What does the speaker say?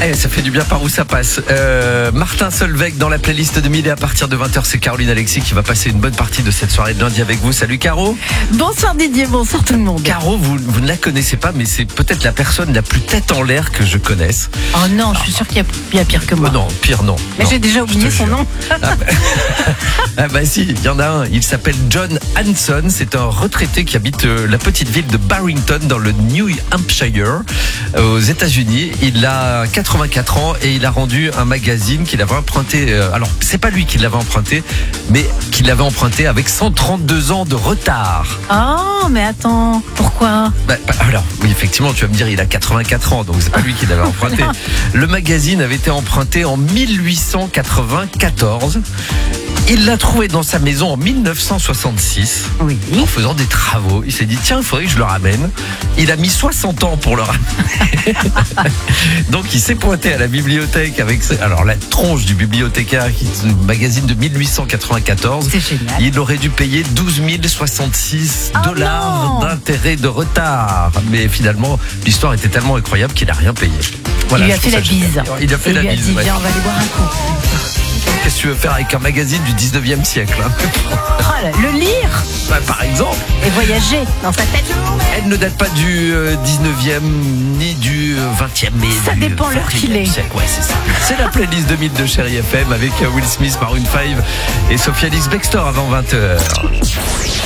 Ça fait du bien par où ça passe. Martin Solveig dans la playlist de Mille et à partir de 20h, c'est Caroline Alexis qui va passer une bonne partie de cette soirée de lundi avec vous. Salut Caro. Bonsoir Didier, bonsoir tout le monde. Caro, vous ne la connaissez pas, mais c'est peut-être la personne la plus tête en l'air que je connaisse. Oh non, je suis sûre qu'il y a pire que moi. Non, pire non. Mais non, j'ai déjà oublié son nom. Ah bah si, il y en a un. Il s'appelle John Hanson. C'est un retraité qui habite la petite ville de Barrington dans le New Hampshire aux États-Unis. Il a 84 ans et il a rendu un magazine qu'il avait emprunté. Alors c'est pas lui qui l'avait emprunté, mais qu'il l'avait emprunté avec 132 ans de retard. Oh, mais attends, pourquoi? Alors oui, effectivement, tu vas me dire, il a 84 ans, donc c'est pas lui qui l'avait emprunté. Le magazine avait été emprunté en 1894. Il l'a trouvé dans sa maison en 1966. Oui. En faisant des travaux. Il s'est dit, tiens, il faudrait que je le ramène. Il a mis 60 ans pour le ramener. Donc il s'est pointé à la bibliothèque avec alors la tronche du bibliothécaire, qui est un magazine de 1894. C'est génial. Il aurait dû payer 12 066 dollars d'intérêt de retard. Mais finalement, l'histoire était tellement incroyable qu'il n'a rien payé. Voilà, il lui a fait la bise. Il a fait la bise. bise. Il lui a dit, viens, on va aller boire un coup. Qu'est-ce que tu veux faire avec un magazine du 19e siècle hein? Oh là, le lire Par exemple. et voyager dans sa tête. Elle ne date pas du 19e ni du 20e, mais Ça du dépend l'heure 21e qu'il est. siècle. Ouais, c'est ça. C'est la playlist de mythes de Chérie FM avec Will Smith, Maroon 5 et Sophia Ellis-Bextor avant 20h.